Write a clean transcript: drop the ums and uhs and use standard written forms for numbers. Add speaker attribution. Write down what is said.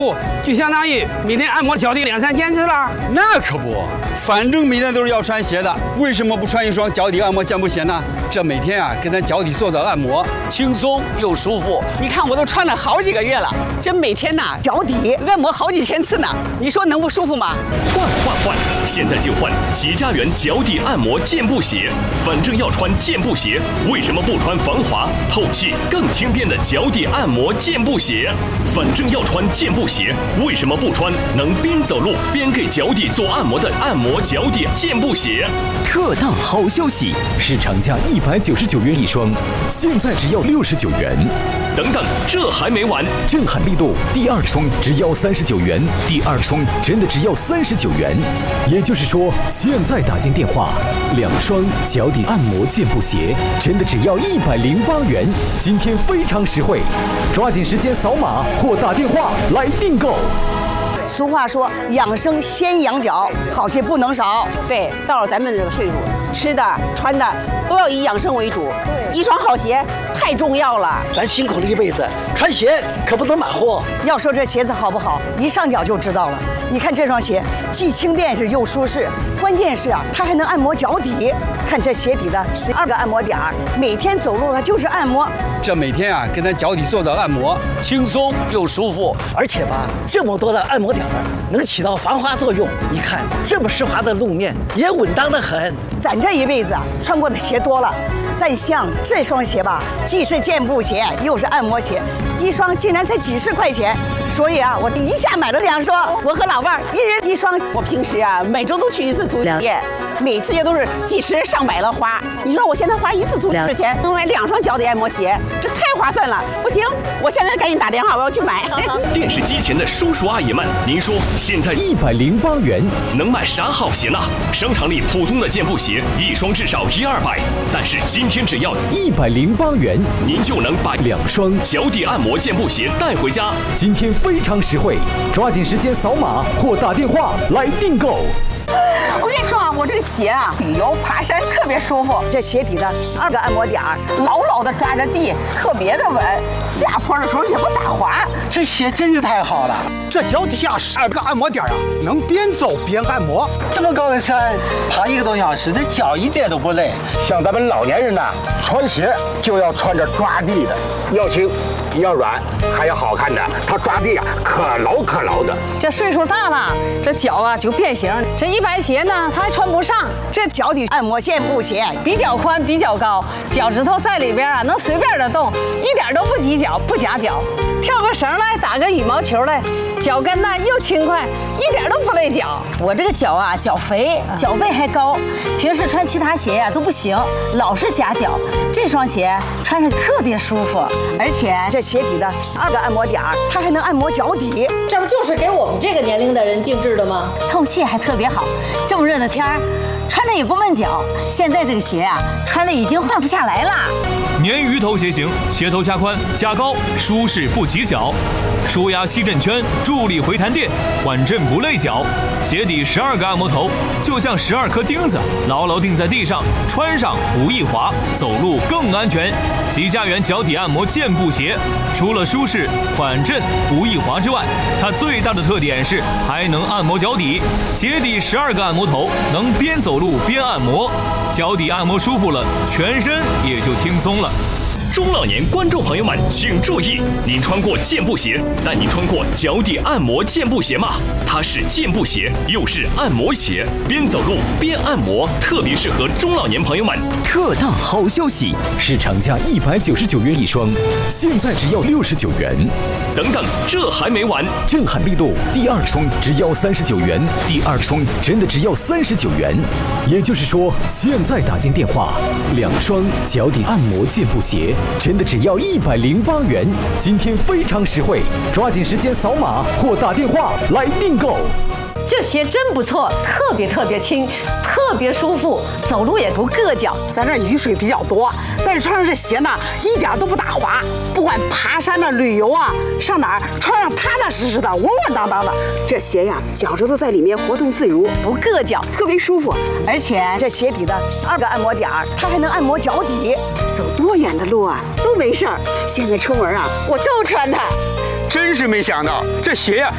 Speaker 1: 不，就相当于每天按摩脚底2、3千次了。
Speaker 2: 那可不，反正每天都是要穿鞋的，为什么不穿一双脚底按摩健步鞋呢？这每天啊，给咱脚底做的按摩，
Speaker 3: 轻松又舒服。
Speaker 4: 你看我都穿了好几个月了，这每天呐脚底按摩好几千次呢，你说能不舒服吗？
Speaker 5: 换！现在就换吉家园脚底按摩健步鞋。反正要穿健步鞋，为什么不穿防滑、透气、更轻便的脚底按摩健步鞋？反正要穿健步鞋，为什么不穿能边走路边给脚底做按摩的按摩脚底健步鞋？
Speaker 6: 特大好消息，市场价199元一双，现在只要69元。
Speaker 5: 等等，这还没完！
Speaker 6: 震撼力度，第2双只要39元，第2双真的只要39元。也就是说，现在打进电话，2双脚底按摩健步鞋真的只要108元。今天非常实惠，抓紧时间扫码或打电话来订购。
Speaker 4: 俗话说，养生先养脚，好鞋不能少。对，到了咱们这个岁数，吃的穿的都要以养生为主。一双好鞋太重要了。
Speaker 7: 咱辛苦了一辈子，穿鞋可不能马虎。
Speaker 4: 要说这鞋子好不好，一上脚就知道了。你看这双鞋，既轻便是又舒适，关键是啊，它还能按摩脚底。看这鞋底的12个按摩点儿，每天走路它就是按摩。
Speaker 2: 这每天啊，给咱脚底做的按摩，
Speaker 3: 轻松又舒服。
Speaker 7: 而且吧，这么多的按摩点能起到防滑作用。你看这么湿滑的路面，也稳当得很。
Speaker 4: 咱这一辈子啊，穿过的鞋多了，但像这双鞋吧，既是健步鞋，又是按摩鞋，一双竟然才几十块钱。所以啊，我一下买了2双，我和老伴儿1人1双。我平时啊，每周都去1次足疗店，每次也都是几十上百的花。你说我现在花1次足疗的钱，能买2双脚底按摩鞋，这太划算了。不行，我现在赶紧打电话，我要去买。
Speaker 5: 电视机前的叔叔阿姨们，您说现在
Speaker 6: 108元
Speaker 5: 能买啥好鞋呢？商场里普通的健步鞋1双至少100-200，但是今天只要
Speaker 6: 108元，
Speaker 5: 您就能把
Speaker 6: 2双
Speaker 5: 脚底按摩健步鞋带回家。
Speaker 6: 今天非常实惠，抓紧时间扫码或打电话来订购。
Speaker 4: 我跟你说啊，我这个鞋啊，旅游爬山特别舒服。这鞋底的12个按摩点儿，牢牢的抓着地，特别的稳，下坡的时候也不打滑。
Speaker 7: 这鞋真是太好了。
Speaker 8: 这脚底下12个按摩点啊，能边走边按摩。
Speaker 7: 这么高的山，爬1个多小时，这脚一点都不累。
Speaker 8: 像咱们老年人呐，穿鞋就要穿着抓地的，要轻要软，还要好看的。它抓地啊，可牢的。
Speaker 9: 这岁数大了，这脚啊就变形。这一般鞋呢，它还穿不上。
Speaker 4: 这脚底按摩健步鞋
Speaker 9: 比较宽，比较高，脚趾头在里边啊，能随便的动，一点都不挤脚，不夹脚。跳个绳来，打个羽毛球来，脚跟呢又轻快，一点都不累脚。我这个脚啊，脚肥，脚背还高，平时穿其他鞋呀都不行，老是夹脚。这双鞋穿着特别舒服，而且
Speaker 4: 这鞋底的12个按摩点儿，它还能按摩脚底。
Speaker 10: 这不就是给我们这个年龄的人定制的吗？
Speaker 9: 透气还特别好，这么热的天儿，穿着也不闷脚。现在这个鞋啊，穿的已经换不下来了。
Speaker 11: 鲶鱼头鞋型，鞋头加宽加高，舒适不挤脚，舒压吸震圈，助力回弹垫，缓震不累脚。鞋底12个按摩头，就像12颗钉子，牢牢钉在地上，穿上不易滑，走路更安全。吉家园脚底按摩健步鞋，除了舒适、缓震、不易滑之外，它最大的特点是还能按摩脚底。鞋底12个按摩头，能边走路边按摩，脚底按摩舒服了，全身也就轻松了。
Speaker 5: 中老年观众朋友们请注意，您穿过健步鞋，但您穿过脚底按摩健步鞋吗？它是健步鞋，又是按摩鞋，边走路边按摩，特别适合中老年朋友们。
Speaker 6: 特大好消息，市场价199元一双，现在只要69元。
Speaker 5: 等等，这还没完！
Speaker 6: 震撼力度，第2双只要39元，第2双真的只要39元。也就是说，现在打进电话，2双脚底按摩健步鞋真的只要108元。今天非常实惠，抓紧时间扫码或打电话来订购。
Speaker 10: 这鞋真不错，特别轻，特别舒服，走路也不硌脚。
Speaker 4: 咱这雨水比较多，但是穿上这鞋呢，一点都不打滑。不管爬山的、旅游啊，上哪儿穿上踏踏实实的、稳稳当当的。这鞋呀，脚趾头在里面活动自如，
Speaker 9: 不硌脚，
Speaker 4: 特别舒服。
Speaker 9: 而且
Speaker 4: 这鞋底的12个按摩点儿，它还能按摩脚底。走多远的路啊都没事儿。现在出门啊，我都穿它。
Speaker 1: 真是没想到，这鞋呀